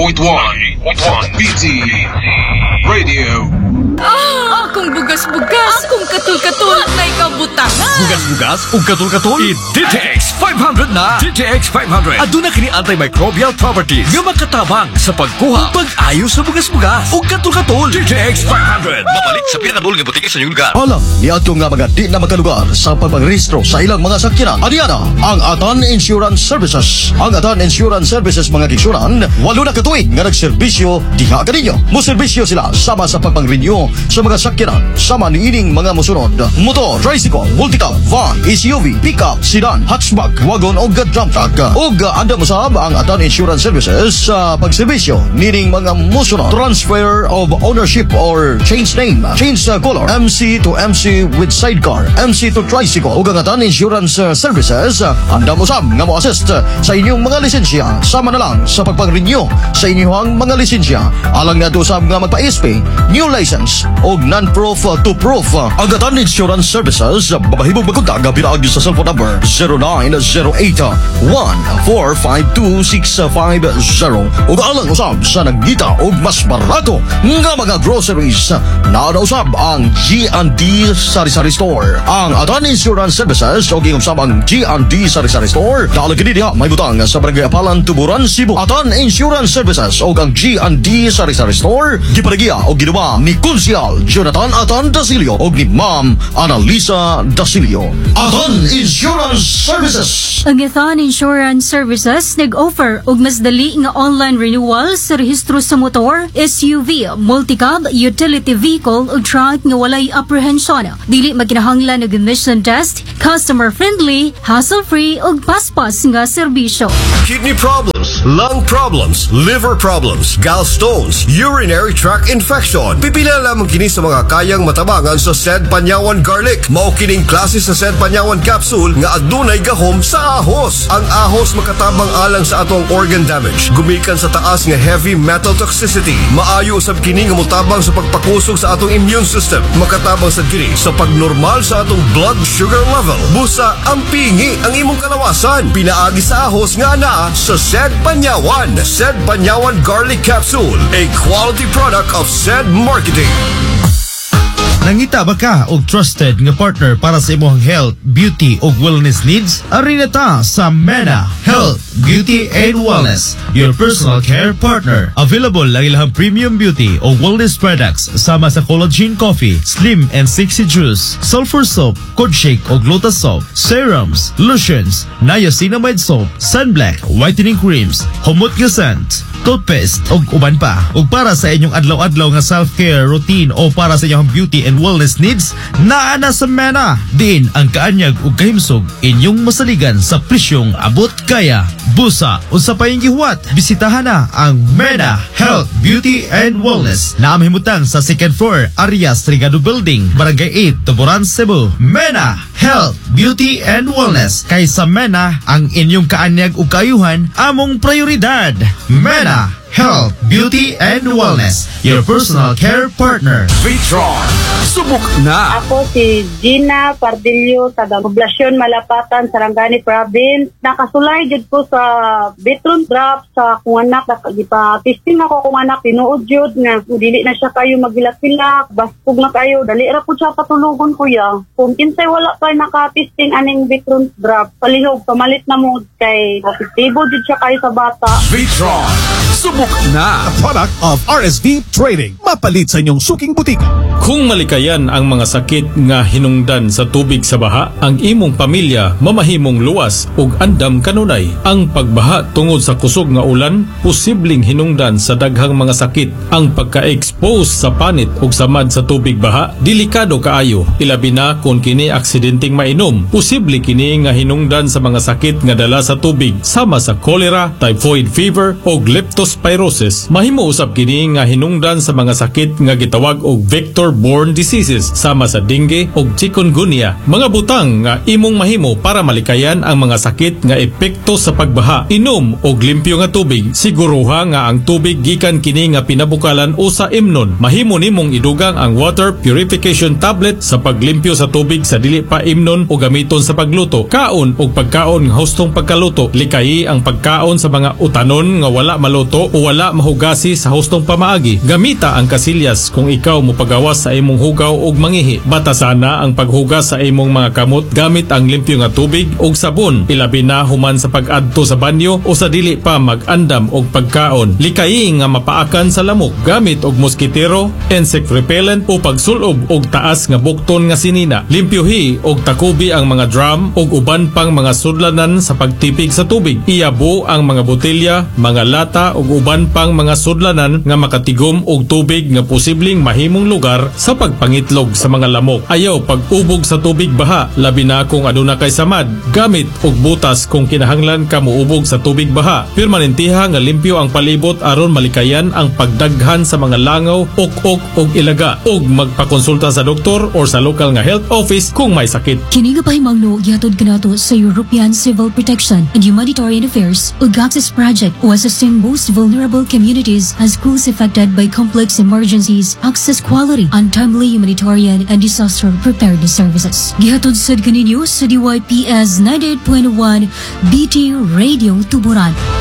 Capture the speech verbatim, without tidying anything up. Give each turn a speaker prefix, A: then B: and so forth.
A: point one B T Radio.
B: Ah, akong bugas-bugas, akong katul-katul, na ikabutangan.
C: Bugas-bugas o katul-katul? I-D T X five hundred na. D T X five hundred. Aduna kini antimicrobial properties nga makatabang sa pagkuha ug pag-ayo sa bugas-bugas o katul-katul. D T X five hundred. Mapalit sa pinabol nga butiki sa inyong lugar.
D: Alam, niadto nga mga di na makalugar sa pagpagrehistro sa ilang mga sakyanan. Adiana, ang Atan Insurance Services. Ang Atan Insurance Services mga kiksuran, walo na katuig nga nagserbisyo diha kaninyo. Moserbisyo sila sama sa pagpang-renew sa mga sakyanan, sama niining mga musunod: motor, tricycle, multicab, van, S U V, pickup, sedan, hatchback, wagon o dump truck. O anda mo sab ang Atan Insurance Services sa pagserbisyo niining mga musunod: transfer of ownership or change name, change color, M C to M C with sidecar, M C to tricycle. O ang Atan Insurance Services anda mo sab nga mo assist sa inyong mga lisensya, sama na lang sa pagpang-renew sa inyong mga lisensya. Alang na to sab nga magpa-S P, new license o non-proof to proof. Ang Atan Insurance Services, babahibog magkontak pinaagi sa cellphone number zero nine zero eight one four five two six five zero. O alang usab sa nagdita o mas barato nga mga groceries na usab ang G and D Sari-Sari Store. Ang Atan Insurance Services o giusab ang G and D Sari-Sari Store dahil kini diha may butang sa Barangay Apalan, Tuburan, Cebu. Atan Insurance Services o ang G and D Sari-Sari Store gipadagya o ginawa ni Konsyal Jonathan Atan Dasilio o ni Ma'am Annalisa Dasilio. Atan Insurance Services.
E: Ang Atan Insurance Services nag-offer og mas dali nga online renewal sa rehistro sa motor, S U V, multicab, utility vehicle ug truck nga walay apprehension. Dili maginahanglan og emission test, customer friendly, hassle-free ug paspas nga serbisyo.
F: Kidney problems, lung problems, liver problems, gallstones, urinary tract infection. Pipila lamang kini sa mga kayang matabangan sa Sed Panyawan Garlic. Mao kining klase sa Sed Panyawan capsule nga adunay gahom sa ahos. Ang ahos makatabang alang sa atong organ damage, gumikan sa taas nga heavy metal toxicity. Maayo usab kini nga motabang sa pagpakusog sa atong immune system. Makatabang sa kini sa pagnormal sa atong blood sugar level. Busa ang pingi ang imong kalawasan. Pinaagi sa ahos nga naa sa Sed Panyawan. Sed Panyawan Garlic Capsule, a quality product of Sed Marketing.
G: Nangita ba ka og trusted nga partner para sa imong health, beauty ug wellness needs? Ari na ta sa MENA Health, Beauty and Wellness, your personal care partner. Available lang ilang premium beauty o wellness products sama sa collagen coffee, slim and sexy juice, sulfur soap, cod shake o lotus soap, serums, lotions, niacinamide soap, sunblock, whitening creams, humot scent, toothpaste ug uban pa. Ug para sa inyong adlaw-adlaw nga self-care routine o para sa inyong beauty and wellness needs, naa na sa MENA. Diin ang kaanyag ug kahimsog inyong masaligan sa presyong abot kaya. Busa unsa pa yung gihuwat, bisitahan na ang MENA Health, Beauty and Wellness na amhimutang sa second floor Arias Trigado Building, Barangay eight, Tuburan, Cebu. MENA Health, Beauty and Wellness. Kay sa MENA ang inyong kaanyag ug kaayuhan among prioridad. MENA Health, Beauty and Wellness, your personal care partner.
C: Vitron, subok na.
H: Ako si Gina Pardillo, taga Poblasyon Malapatan, Sarangani Province. Nakasulay jud ko sa Vitron drop sa kung anak. Gipa-testing ako kung anak, tinuod jud nga dili na siya kayo magilak-ilak, baskog na kayo, dali ra pud siya patulugon kuya. Kung kinsay wala pa naka-testing aning Vitron drop, palihog pamalit na mo kay positibo jud siya kayo sa bata.
C: Vitron, subok na.
I: A product of R S V Trading. Mapalit sa inyong suking butika.
J: Kung malikayan ang mga sakit nga hinungdan sa tubig sa baha, ang imong pamilya mamahimong luwas ug andam kanunay. Ang pagbaha tungod sa kusog nga ulan, posibleng hinungdan sa daghang mga sakit. Ang pagka-expose sa panit ug samad sa tubig baha, delikado kaayo. Ilabi na kung kini aksidenteng mainom, posible kini nga hinungdan sa mga sakit nga dala sa tubig, sama sa cholera, typhoid fever ug leptospirosis. Mahimo usab kini nga hinungdan sa mga sakit nga gitawag og vector-borne diseases, sama sa dengue ug chikungunya. Mga butang nga imong mahimo para malikayan ang mga sakit nga epekto sa pagbaha. Inom og limpyo nga tubig. Siguruha nga ang tubig gikan kini nga pinabukalan o sa imnon. Mahimo nimong idugang ang water purification tablet sa paglimpyo sa tubig sa dili pa imnon o gamiton sa pagluto. Kaon og pagkaon nga hustong pagkaluto. Likayi ang pagkaon sa mga utanon nga wala maluto Tulo o wala mahugasi sa hustong pamaagi. Gamita ang kasilyas kung ikaw mopagawas sa imong hugaw og mangihi. Batasana ang paghugas sa imong mga kamot gamit ang limpyo nga tubig og sabon, ilabi na human sa pag-adto sa banyo o sa dili pa mag-andam og pagkaon. Likayi nga mapaakan sa lamok gamit og moskitero, insect repellent o pagsulob og taas nga bukton nga sinina. Limpyohi og takubi ang mga drum og uban pang mga sudlanan sa pagtipig sa tubig. Iyabo ang mga botelya, mga lata ug uban pang mga sudlanan nga makatigom og tubig nga posibleng mahimong lugar sa pagpangitlog sa mga lamok. Ayaw pag-ubog sa tubig baha, labi na kung aduna kay samad. Gamit og butas kung kinahanglan ka moubog sa tubig baha. Permanentiha nga limpyo ang palibot aron malikayan ang pagdaghan sa mga langaw, ok-ok og ilaga. Og magpakonsulta sa doktor or sa local nga health office kung may sakit.
E: Kini nga pahimangno gihatod kanato sa European Civil Protection and Humanitarian Affairs ug Access Project o assisting most vulnerable communities as schools affected by complex emergencies, access quality, untimely humanitarian and disaster preparedness services. Gihatod sad kaninyo sa D Y P S ninety-eight point one B T Radio Tuburan.